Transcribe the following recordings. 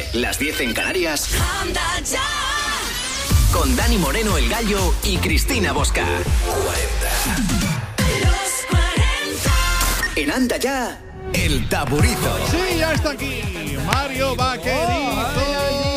las 10 en Canarias. Anda ya. Con Dani Moreno, el Gallo, y Cristina Bosca. 40. En Anda ya, el Taburizo. Sí, ya está aquí Mario Vaquerizo.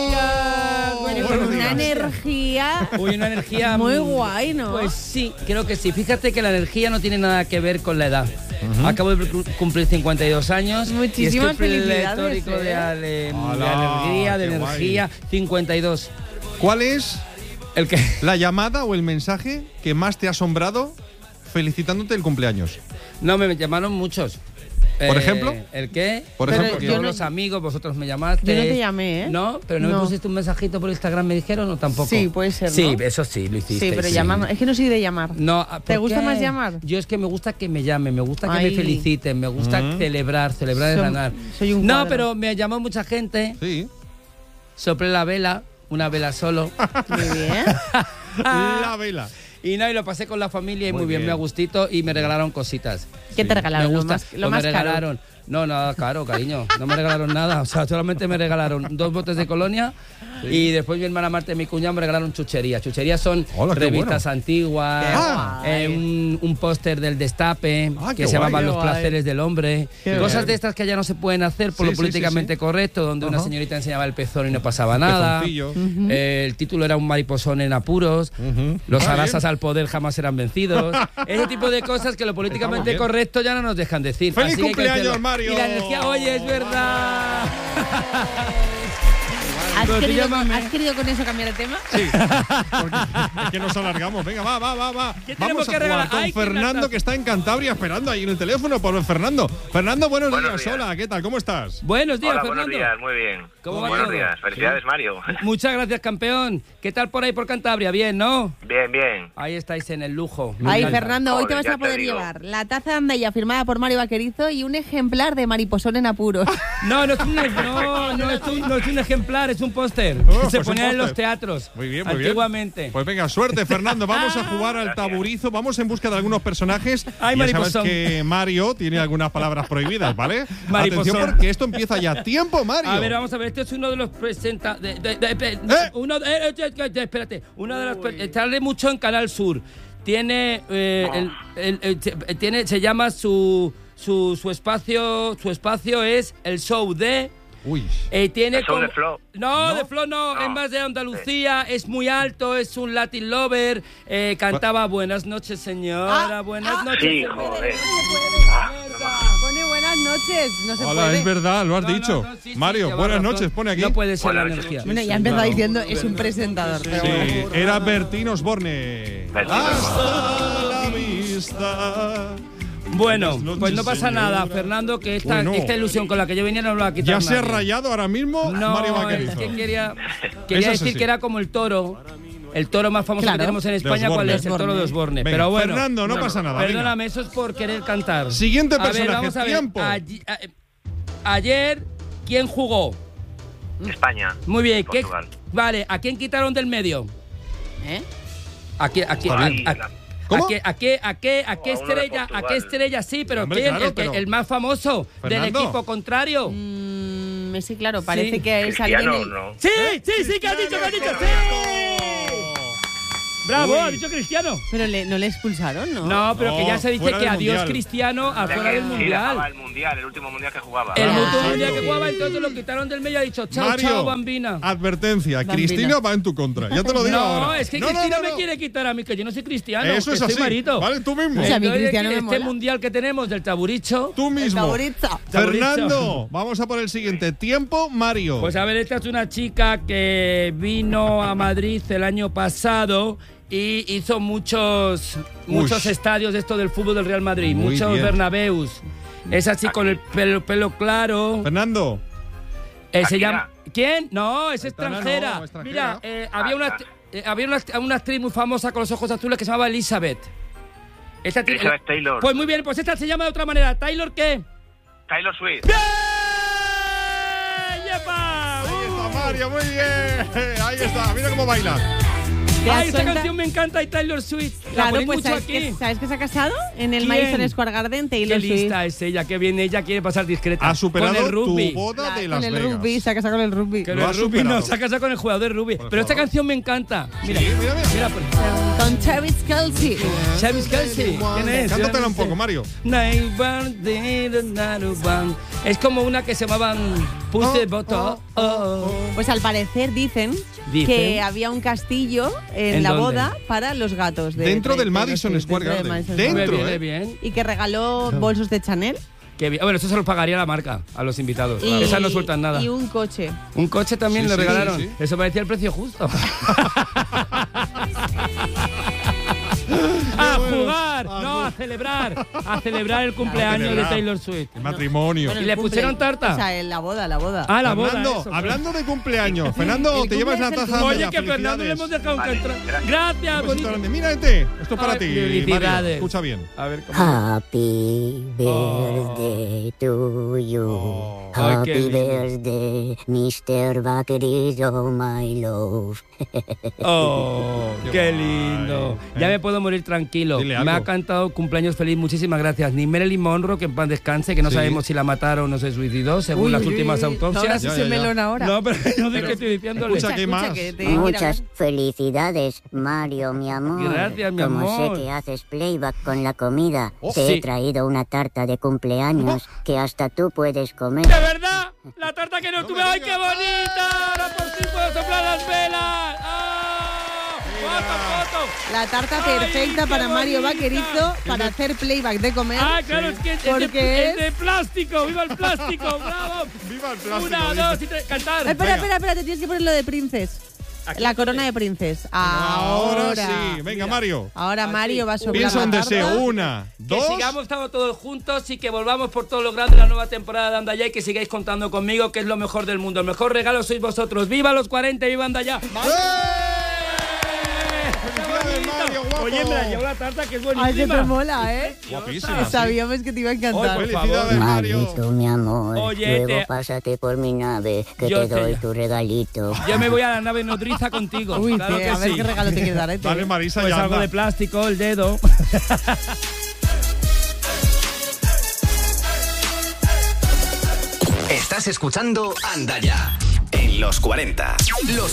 Una energía. Uy, una energía muy guay, ¿no? Pues sí, creo que sí. Fíjate que la energía no tiene nada que ver con la edad. Acabo de cumplir 52 años. Muchísimas felicidades. Pletórico de alegría, de energía. Guay. 52. ¿Cuál es ¿El qué? la llamada o el mensaje que más te ha asombrado felicitándote el cumpleaños? No, me llamaron muchos. ¿Por ejemplo? ¿El qué? Por ejemplo, yo yo los amigos, vosotros me llamaste. Yo no te llamé, ¿eh? No, pero no me pusiste un mensajito por Instagram, me dijeron, o tampoco. Sí, puede ser, ¿no? Sí, eso sí, lo hiciste. Sí, pero llamando. Es que no soy de llamar. No, ¿Te gusta qué? más llamar? Yo es que me gusta que me llamen, me gusta que Ay. me feliciten, me gusta celebrar es ganar. Soy un No, cuadro. pero me llamó mucha gente. Sí. Soplé la vela, una vela solo. Muy bien. La vela. Y no, y lo pasé con la familia y muy bien, me gustito y me regalaron cositas. ¿Qué te regalaron? Me gusta. Lo más me caro. regalaron. No, nada caro, cariño. No me regalaron nada. O sea, solamente me regalaron 2 botes de colonia y después mi hermana Marta y mi cuñado me regalaron chucherías. Chucherías son Hola, qué revistas bueno. antiguas, un póster del Destape que se llamaban Los placeres del hombre. Qué Cosas guay. de estas que ya no se pueden hacer por Sí, lo sí, políticamente sí. correcto, donde una señorita enseñaba el pezón y no pasaba nada. Pezoncillo. El título era Un mariposón en apuros. Los Está arasas bien. al poder jamás serán vencidos. Ese tipo de cosas que lo políticamente bien. correcto ya no nos dejan decir. ¡Feliz Así que hay que cumpleaños, hacerlo. Mario! Y la energía, oye, es verdad. ¿Has querido con eso cambiar el tema? Sí, porque es que nos alargamos. Venga, va. ¿Qué tenemos Vamos a que regalar? jugar con Ay, qué Fernando, grata. que está en Cantabria esperando ahí en el teléfono por Fernando. Fernando, buenos días. días. Hola, ¿qué tal? ¿Cómo estás? Buenos días, Hola, Fernando. buenos días, muy bien. ¿Cómo va buenos todo? días, felicidades, Mario. Muchas gracias, campeón. ¿Qué tal por ahí por Cantabria? Bien, ¿no? Bien, bien. Ahí estáis en el lujo. Me Ahí, encanta. Fernando, hoy te Joder, vas ya a poder te digo. llevar la taza de Andaya firmada por Mario Vaquerizo y un ejemplar de Mariposón en apuros. No es un ejemplar, es un póster. Oh, Se pues ponía un en los póster. teatros. Muy bien, muy bien. Antiguamente. Pues venga, suerte, Fernando. Vamos a jugar al taburizo. Vamos en busca de algunos personajes. Ay, Y ya sabes mariposón. que Mario tiene algunas palabras prohibidas, ¿vale? Mariposón. Atención porque esto empieza ya. ¡Tiempo, Mario! A ver, vamos a ver, este es uno de los presentadores. Espérate, uno de los. Sale mucho en Canal Sur. Tiene. Se llama su espacio es el show de. Uy. Tiene El show de Flo. No, de Flo no, es más de Andalucía, es muy alto, es un Latin lover, cantaba Buenas noches, señora, buenas noches. Sí, señora. joder. Pone buenas noches, no se Hola, puede. es verdad, lo has dicho. Sí, Mario, lleva buenas razón. noches, pone aquí. No puede ser Buenas la noches. energía. Bueno, ya empezó diciendo, es un presentador. Pero Sí, era Bertín Osborne. Bertín Hasta la vista. Bueno, Buenas noches, pues no pasa señora. nada, Fernando, que esta, Bueno. esta ilusión con la que yo venía no me la va a quitar Ya se ha nadie. rayado ahora mismo No, Mario es Vaquerizo. que quería Eso decir sí. que era como el toro más famoso Claro. que tenemos en De España, ¿cuál Osborne. es? El toro de Osborne. Venga, Pero bueno, Fernando, no pasa nada, venga. Perdóname, eso es por querer cantar. Siguiente A ver, personaje, vamos a ver. tiempo. Ayer, ¿quién jugó? España. Muy bien, ¿qué? Portugal. Vale, ¿a quién quitaron del medio? ¿Eh? ¿A qué ¿Cómo? estrella? ¿A qué estrella? Sí, pero Hombre, ¿quién? claro, El más famoso del Fernando. equipo contrario. Sí, claro, parece Sí. que es alguien. Cristiano, ¿no? Sí, que ha dicho, sí. Bravo, Uy. ha dicho Cristiano. Pero no le expulsaron, ¿no? No, pero que ya se dice fuera que del adiós Mundial. Cristiano afuera del Sí, Mundial. acaba el Mundial, el último Mundial que jugaba. El último Ah, Mundial sí. que jugaba, entonces lo quitaron del medio y ha dicho chao, Mario, chao, bambina. advertencia, Bambina. Cristina va en tu contra. Ya te lo digo No, ahora. es que No, Cristina no, no, me no. quiere quitar a mí, que yo no soy cristiano, Eso que es soy así. marito. Vale, tú mismo. O sea, a mí Entonces, Cristiano me este mola. mundial que tenemos del taburicho. Tú mismo. favorito. Fernando, vamos a por el siguiente. Tiempo, Mario. Pues a ver, esta es una chica que vino a Madrid el año pasado y hizo muchos estadios de esto del fútbol del Real Madrid, Muy muchos bien. Bernabéus. Es así con el pelo claro. Fernando. Se Shakira. llama. ¿Quién? No, es Aitana, extranjera. no, extranjera. Mira, había una actriz muy famosa con los ojos azules que se llamaba Elizabeth. Esta Elizabeth Taylor. Pues muy bien, pues esta se llama de otra manera. ¿Taylor qué? Taylor Swift. ¡Bien! ¡Yepa! Ahí está Mario, muy bien. Ahí está, mira cómo baila. ¡Ay, esta canción me encanta! Y Taylor Swift. La Claro, ponéis pues mucho aquí. ¿sabes que se ha casado? En el ¿Quién? Madison Square Garden, Qué Taylor Swift. lista es ella, qué bien ella quiere pasar discreta. Ha superado con el rugby. tu boda de Las Con el Vegas. rugby, se ha casado con el rugby. Que Lo el ha rugby superado. no, se ha casado con el jugador de rugby. Por Pero esta favor. canción me encanta. Mira, Sí, mira. mira, Con Travis Kelce. Travis Kelce. ¿Quién es? Cántatela un poco, Mario. Es como una que se llamaban Push the Button. Pues al parecer dicen que había un castillo en ¿En la dónde? boda para los gatos. Dentro del Taylor Madison Swift, Square dentro del Garden. Madison Dentro, Square Viene ¿eh? bien. Y que regaló bolsos de Chanel Bueno, eso se lo pagaría la marca a los invitados. y, Esas no sueltan nada. y un coche. Un coche también Sí, le sí, regalaron. sí, sí. Eso parecía el precio justo. ¡A jugar! No, a celebrar. A celebrar el cumpleaños celebrar. de Taylor Swift. El matrimonio. Bueno, ¿Y el le pusieron cumple- tarta? O sea, la boda. Ah, la boda. Hablando, eso. hablando de cumpleaños, Fernando, El te llevas la cumple es el taza. tuyo. de Oye, que a Fernando le hemos dejado Vale, encontrar. gracias. Gracias, Un besito bonito. grande. Mira este. Esto es para Ay, ti. felicidades. Mario. Escucha bien. A ver cómo. Happy birthday to you. Ay, qué Happy lindo. birthday, Mr. Vaquerizo, my love. Oh, qué lindo. Ya me puedo morir tranquilo. Dile Me ha algo. cantado cumpleaños feliz. Muchísimas gracias. Ni Marilyn Monroe, que en paz descanse, que no Sí. sabemos si la mataron o se suicidó, según las últimas Ahora autopsias. sí Ya, se ya, ya. melón ahora. No, pero yo sé que estoy diciéndole. Escucha, ¿qué más? que te quiero Muchas hablar. felicidades, Mario, mi amor. Gracias, mi Como amor. sé que haces playback con la comida, Oh, te sí. he traído una tarta de cumpleaños que hasta tú puedes comer. ¡De verdad! ¡La tarta que no No tuve! me ¡Ay, digas. qué bonita! ¡Ahora por fin puedo soplar las velas! ¡Ah! ¡Foto! La tarta Ay, perfecta qué para Mario bonita. Vaquerizo para hacer playback de comer. ¡Ah, claro! Es que Porque es de plástico. ¡Viva el plástico! ¡Bravo! Viva el plástico. Una, dice. dos y tres. ¡Cantar! Espera, te tienes que poner lo de Princes. La corona de Princes. Ahora sí. Venga, Mario. Ahora Mario va a soplar Piensa la un tarta. deseo. Una, Que dos. sigamos estando todos juntos y que volvamos por todo lo grande la nueva temporada de Anda Ya y que sigáis contando conmigo, que es lo mejor del mundo. El mejor regalo sois vosotros. ¡Viva los 40 y viva Anda Ya! ¡Felicidades, Mario, guapo! Oye, me la llevo la tarta, que es buenísima. Ay, que te mola, ¿eh? Guapísima. sí. Sabíamos que te iba a encantar. Ay, por Felicidades, Mario. Marito, mi amor, Oye, luego te- pásate por mi nave, que Yo te te- doy tu regalito. Yo me voy a la nave nodriza contigo. Uy, claro te- que a ver sí. qué regalo te quieres dar, ¿eh? Dale, Marisa, Pues ya algo anda. de plástico, el dedo. Estás escuchando Anda Ya en los 40. Los